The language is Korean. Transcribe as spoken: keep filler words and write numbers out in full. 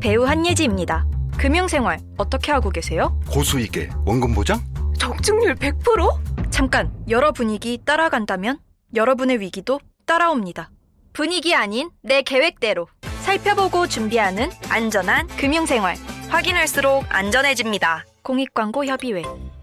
배우 한예지입니다. 금융생활 어떻게 하고 계세요? 고수익에 원금 보장? 적중률 백 퍼센트? 잠깐, 여러 분위기 따라간다면 여러분의 위기도 따라옵니다. 분위기 아닌 내 계획대로 살펴보고 준비하는 안전한 금융생활. 확인할수록 안전해집니다. 공익광고협의회.